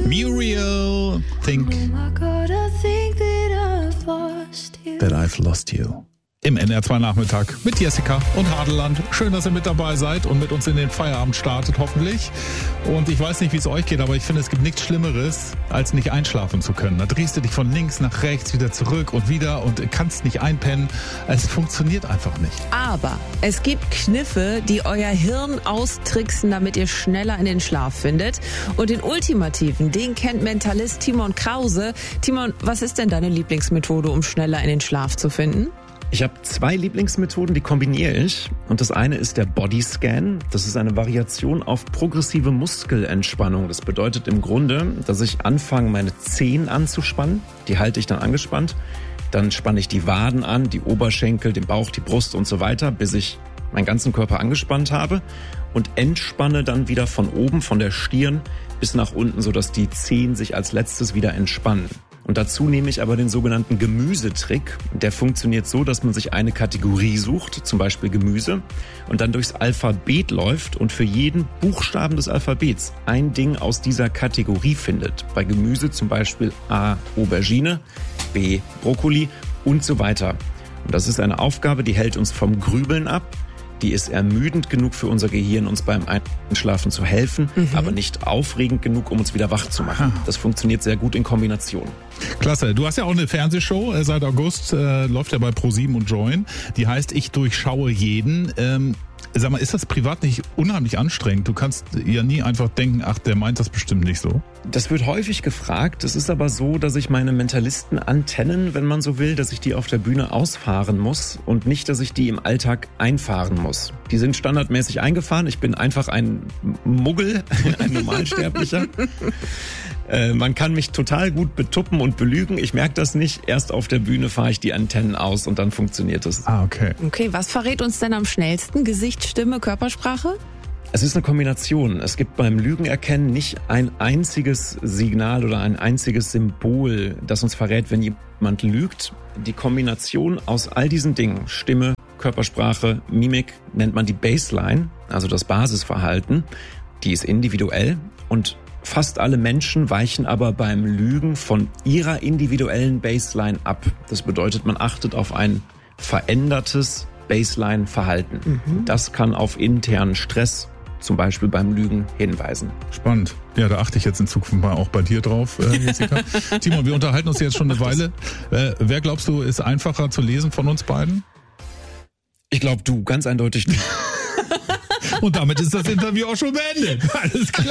Muriel, think that I've lost you. Im NR2 Nachmittag mit Jessica und Hadeland. Schön, dass ihr mit dabei seid und mit uns in den Feierabend startet, hoffentlich. Und ich weiß nicht, wie es euch geht, aber ich finde, es gibt nichts Schlimmeres, als nicht einschlafen zu können. Da drehst du dich von links nach rechts, wieder zurück und wieder und kannst nicht einpennen. Es funktioniert einfach nicht. Aber es gibt Kniffe, die euer Hirn austricksen, damit ihr schneller in den Schlaf findet. Und den ultimativen, den kennt Mentalist Timon Krause. Timon, was ist denn deine Lieblingsmethode, um schneller in den Schlaf zu finden? Ich habe 2 Lieblingsmethoden, die kombiniere ich. Und das eine ist der Bodyscan. Das ist eine Variation auf progressive Muskelentspannung. Das bedeutet im Grunde, dass ich anfange, meine Zehen anzuspannen. Die halte ich dann angespannt. Dann spanne ich die Waden an, die Oberschenkel, den Bauch, die Brust und so weiter, bis ich meinen ganzen Körper angespannt habe. Und entspanne dann wieder von oben, von der Stirn bis nach unten, sodass die Zehen sich als letztes wieder entspannen. Und dazu nehme ich aber den sogenannten Gemüsetrick. Der funktioniert so, dass man sich eine Kategorie sucht, zum Beispiel Gemüse, und dann durchs Alphabet läuft und für jeden Buchstaben des Alphabets ein Ding aus dieser Kategorie findet. Bei Gemüse zum Beispiel A, Aubergine, B, Brokkoli und so weiter. Und das ist eine Aufgabe, die hält uns vom Grübeln ab. Die ist ermüdend genug für unser Gehirn, uns beim Einschlafen zu helfen, aber nicht aufregend genug, um uns wieder wach zu machen. Das funktioniert sehr gut in Kombination. Klasse. Du hast ja auch eine Fernsehshow, seit August läuft ja bei ProSieben und Join. Die heißt Ich durchschaue jeden. Sag mal, ist das privat nicht unheimlich anstrengend? Du kannst ja nie einfach denken, ach, der meint das bestimmt nicht so. Das wird häufig gefragt. Es ist aber so, dass ich meine Mentalisten-Antennen, wenn man so will, dass ich die auf der Bühne ausfahren muss und nicht, dass ich die im Alltag einfahren muss. Die sind standardmäßig eingefahren. Ich bin einfach ein Muggel, ein Normalsterblicher. Man kann mich total gut betuppen und belügen. Ich merke das nicht. Erst auf der Bühne fahre ich die Antennen aus und dann funktioniert es. Ah, okay. Okay, was verrät uns denn am schnellsten? Gesicht, Stimme, Körpersprache? Es ist eine Kombination. Es gibt beim Lügenerkennen nicht ein einziges Signal oder ein einziges Symbol, das uns verrät, wenn jemand lügt. Die Kombination aus all diesen Dingen, Stimme, Körpersprache, Mimik, nennt man die Baseline, also das Basisverhalten. Die ist individuell und fast alle Menschen weichen aber beim Lügen von ihrer individuellen Baseline ab. Das bedeutet, man achtet auf ein verändertes Baseline-Verhalten. Das kann auf internen Stress, zum Beispiel beim Lügen, hinweisen. Spannend. Ja, da achte ich jetzt in Zukunft mal auch bei dir drauf, Jessica. Timon, wir unterhalten uns jetzt schon eine Weile. Wer glaubst du, ist einfacher zu lesen von uns beiden? Ich glaube, du, ganz eindeutig. Und damit ist das Interview auch schon beendet. Alles klar.